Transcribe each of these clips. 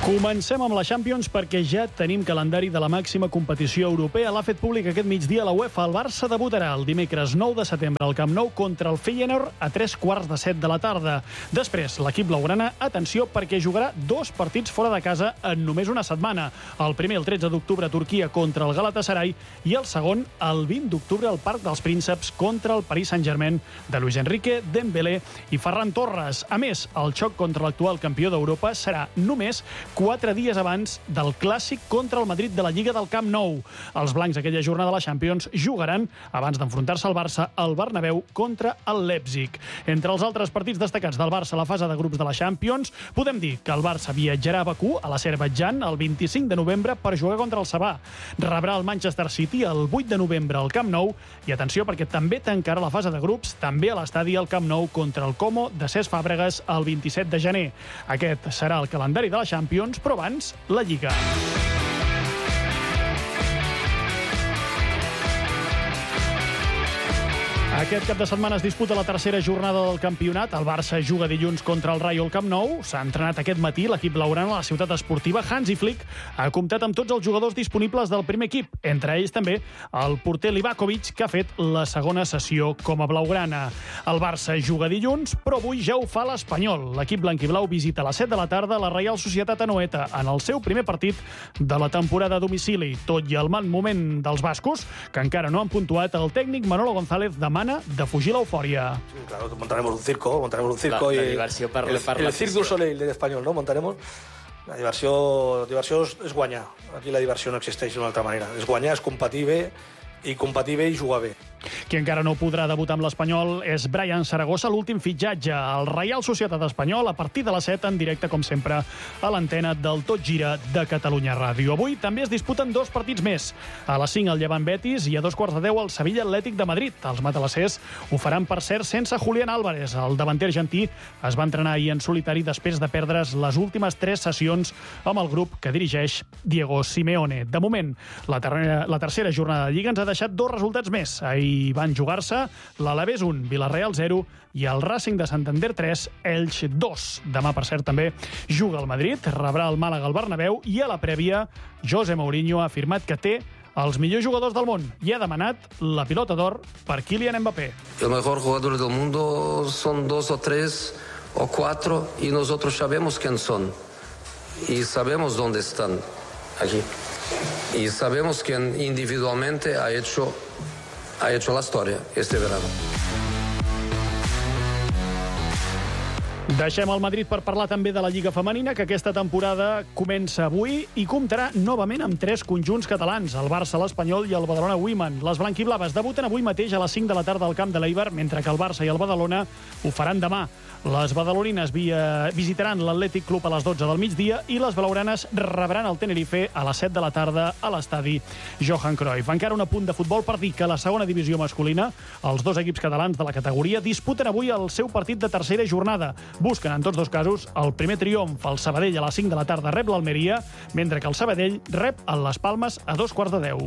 Comencem amb la Champions perquè ja tenim calendari de la màxima competició europea. L'ha fet públic aquest migdia la UEFA. El Barça debutarà el dimecres 9 de setembre al Camp Nou contra el Feyenoord a 3:15 de la tarda. Després, l'equip blaugrana, atenció, perquè jugarà 2 partits fora de casa en només una setmana. El primer, el 13 d'octubre, a Turquia contra el Galatasaray, i el segon, el 20 d'octubre, al Parc dels Prínceps contra el Paris Saint-Germain de Luis Enrique, Dembélé i Ferran Torres. A més, el xoc contra l'actual campió d'Europa serà només 4 dies abans del clàssic contra el Madrid de la Lliga del Camp Nou. Els blancs aquella jornada de la Champions jugaran, abans d'enfrontar-se al Barça, al Bernabéu contra el Leipzig. Entre els altres partits destacats del Barça a la fase de grups de la Champions, podem dir que el Barça viatjarà a Bakú, a l'Azerbaidjan, el 25 de novembre per jugar contra el Sabah. Rebrà el Manchester City el 8 de novembre al Camp Nou i atenció perquè també tancarà la fase de grups també a l'estadi al Camp Nou contra el Como de Cesc Fàbregas el 27 de gener. Aquest serà el calendari de la Champions, però abans, la Lliga. Aquest cap de setmana es disputa la tercera jornada del campionat. El Barça juga dilluns contra el Rayo al Camp Nou. S'ha entrenat aquest matí l'equip blaugrana a la ciutat esportiva. Hansi Flick ha comptat amb tots els jugadors disponibles del primer equip, entre ells també el porter Livakovic, que ha fet la segona sessió com a blaugrana. El Barça juga dilluns, però avui ja ho fa l'Espanyol. L'equip blanquiblau visita a les 7 de la tarda la Reial Societat Anoeta en el seu primer partit de la temporada a domicili. Tot i el mal moment dels bascos, que encara no han puntuat, el tècnic Manolo González demana de fugir l'eufòria. Sí, claro, montaremos un circo la diversió per el Cirque du Soleil de l'Espanyol, no? Montaremos. La diversió és guanyar. Aquí la diversió no existeix d'una altra manera. És guanyar, és competir bé i jugar bé. Qui encara no podrà debutar amb l'Espanyol és Brian Zaragoza, l'últim fitxatge. El Reial Societat Espanyol, a partir de les 7, en directe, com sempre, a l'antena del Tot Gira de Catalunya Ràdio. Avui també es disputen 2 partits més. A les 5, el Llevant Betis, i a 2:15, el Sevilla Atlètic de Madrid. Els matalassers ho faran, per cert, sense Julián Álvarez. El davanter argentí es va entrenar ahir en solitari després de perdre's les últimes 3 sessions amb el grup que dirigeix Diego Simeone. De moment, la tercera jornada de Lliga ens ha deixat 2 resultats més. Ahir van jugar-se l'Alavés 1, Villarreal 0 i el Racing de Santander 3, Elx 2. Demà, per cert, també juga el Madrid, rebrà el Màlaga al Bernabéu i a la prèvia José Mourinho ha afirmat que té els millors jugadors del món i ha demanat la pilota d'or per Kylian Mbappé. El mejor jugador del mundo son 2 o 3 o 4 y nosotros sabemos quién son y sabemos dónde están aquí y sabemos quién individualmente ha hecho la historia este verano. Deixem el Madrid per parlar també de la Lliga Femenina, que aquesta temporada comença avui i comptarà novament amb 3 conjunts catalans, el Barça, l'Espanyol i el Badalona Women. Les blanquiblaves debuten avui mateix a les 5 de la tarda al camp de l'Eibar, mentre que el Barça i el Badalona ho faran demà. Les badalonines visitaran l'Atlètic Club a les 12 del migdia i les blaugranes rebran el Tenerife a les 7 de la tarda a l'estadi Johan Cruyff. Encara un apunt de futbol per dir que a la segona divisió masculina els 2 equips catalans de la categoria disputen avui el seu partit de tercera jornada. Busquen, en tots 2 casos, el primer triomf. El Sabadell a les 5 de la tarda rep l'Almeria, mentre que el Sabadell rep el Las Palmes a 2:15.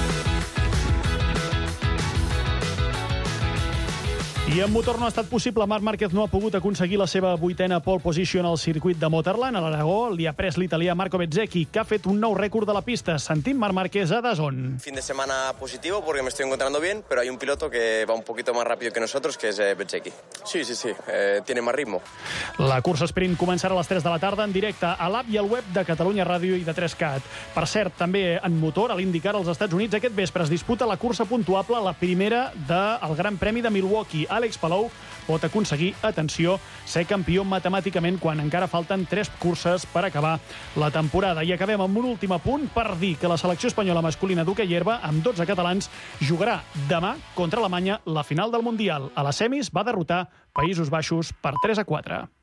I en motor no ha estat possible. Marc Márquez no ha pogut aconseguir la seva 8ª pole position al circuit de Motorland. A l'Aragó li ha pres l'italià Marco Bezzecchi, que ha fet un nou rècord de la pista. Sentim Marc Márquez a DAZN. Fin de semana positivo porque me estoy encontrando bien, pero hay un piloto que va un poquito más rápido que nosotros, que es Bezzecchi. Sí, tiene más ritmo. La cursa sprint començarà a les 3 de la tarda en directe a l'app i al web de Catalunya Ràdio i de 3CAT. Per cert, també en motor, a l'IndyCar als Estats Units, aquest vespre es disputa la cursa puntuable, la primera del Gran Premi de Milwaukee. Àlex Palou pot aconseguir, atenció, ser campió matemàticament quan encara falten 3 curses per acabar la temporada. I acabem amb un últim apunt per dir que la selecció espanyola masculina d'hoquei herba, amb 12 catalans, jugarà demà contra Alemanya la final del Mundial. A les semis va derrotar Països Baixos per 3-4.